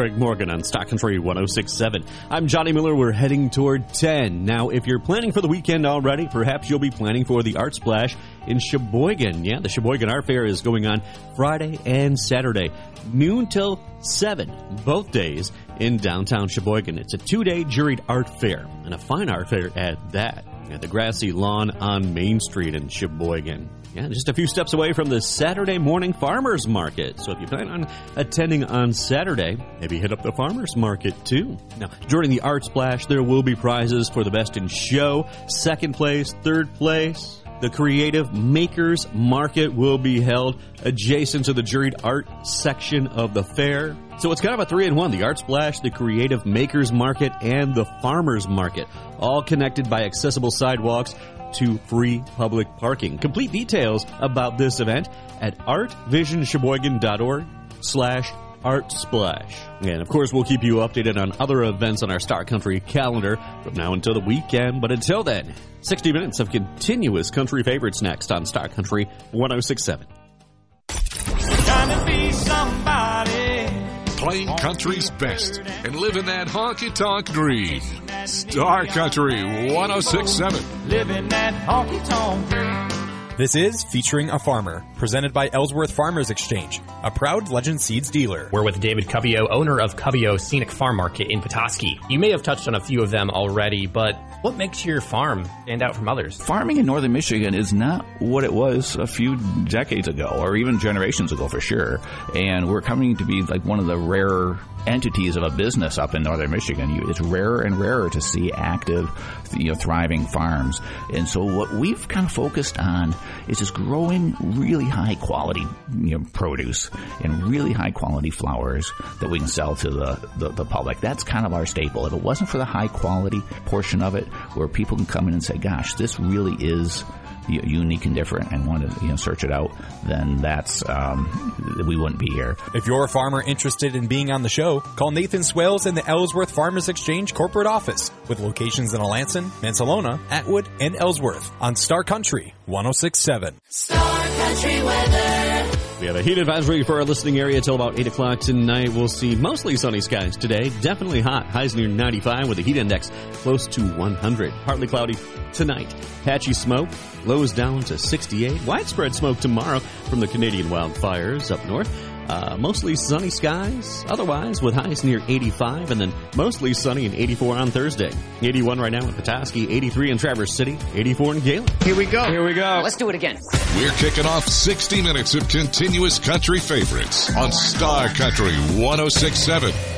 Craig Morgan on Stock Country 106.7. I'm Johnny Miller. We're heading toward 10. Now, if you're planning for the weekend already, perhaps you'll be planning for the Art Splash in Sheboygan. Yeah, the Sheboygan Art Fair is going on Friday and Saturday, noon till 7, both days in downtown Sheboygan. It's a 2-day juried art fair, and a fine art fair at that, at the grassy lawn on Main Street in Sheboygan. Yeah, just a few steps away from the Saturday morning farmers market. So if you plan on attending on Saturday, maybe hit up the farmers market too. Now, during the Art Splash, there will be prizes for the best in show, second place, third place. The Creative Makers Market will be held adjacent to the juried art section of the fair. So it's kind of a 3-in-1, the Art Splash, the Creative Makers Market, and the Farmers Market, all connected by accessible sidewalks to free public parking. Complete details about this event at artvisionsheboygan.org/Art Splash. And of course, we'll keep you updated on other events on our Star Country calendar from now until the weekend. But until then, 60 minutes of continuous country favorites next on Star Country 106.7. Trying to be somebody. Playing country's best and living that honky-tonk dream. Star Country 106.7. Living that honky-tonk dream. This is Featuring a Farmer, presented by Ellsworth Farmers Exchange, a proud Legend Seeds dealer. We're with David Covio, owner of Covio Scenic Farm Market in Petoskey. You may have touched on a few of them already, but what makes your farm stand out from others? Farming in northern Michigan is not what it was a few decades ago, or even generations ago for sure. And we're coming to be like one of the rarer entities of a business up in northern Michigan. It's rarer and rarer to see active, thriving farms. And so what we've kind of focused on is just growing really high quality produce and really high quality flowers that we can sell to the public. That's kind of our staple. If it wasn't for the high quality portion of it, where people can come in and say, gosh, this really is unique and different, and want to search it out, then that's we wouldn't be here. If you're a farmer interested in being on the show, call Nathan Swales in the Ellsworth Farmers Exchange corporate office with locations in Alanson, Mansalona, Atwood, and Ellsworth on Star Country 106.7. Star Country weather. We have a heat advisory for our listening area till about 8 o'clock tonight. We'll see mostly sunny skies today. Definitely hot. Highs near 95 with a heat index close to 100. Partly cloudy tonight. Patchy smoke. Lows down to 68. Widespread smoke tomorrow from the Canadian wildfires up north. Mostly sunny skies, otherwise with highs near 85, and then mostly sunny and 84 on Thursday. 81 right now in Petoskey, 83 in Traverse City, 84 in Galen. Here we go. Let's do it again. We're kicking off 60 minutes of continuous country favorites on Star Country 106.7.